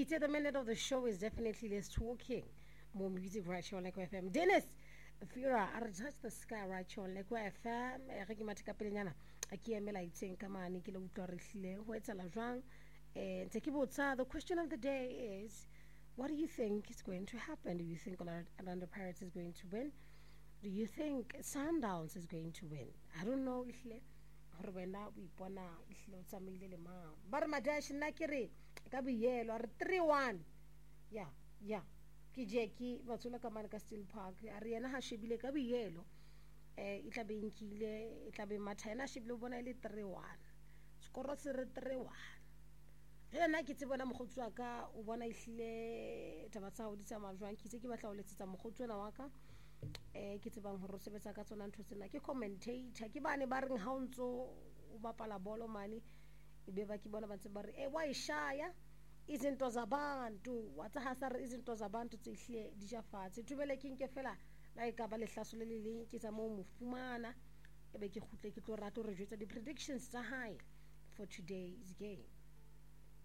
The minute of the show is definitely less talking, more music right here on Leko FM. Dennis Fira, I touch the sky right here on Leko FM. Re ke matheka pelenyana a ke emela itseng ka mane ke le utlwa re hlile ho etsala jwang. The question of the day is, what do you think is going to happen? Do you think Orlando Pirates is going to win? Do you think Sundowns is going to win? I don't know. Gore wena o ipona ihlile o tsamaile le mang ba re madash nna ke re ka boyelo re 3-1 ya ke Jackie batsola ka mane ka Steel Park a re yena ha shebile ka boyelo e tla be nkile e tla be matha yena shebile o bona ile 3-1 skoro se re 3-1 nna ke tsebona mogotsi wa ka o bona ihlile taba tsa ho ditsa majwang ke itse ke batla o letsetsa mogotsi wena wa ka ke tsebang hore o sebetsa ka tsona ntho tsena ke commentator ke bane ba reng ha o ntso o bapala bolo mane e be ba ke bona ba ntse ba re wa ishaya izinto zabantu watsa hasa re izinto zabantu tse ihle di ja fatshe thubele ke nke fela la e ka ba le hlaso le leng ke tsa mo mofumana e be ke khutle ke tlo rata re jwetsa di predictions tsa hae for today's game.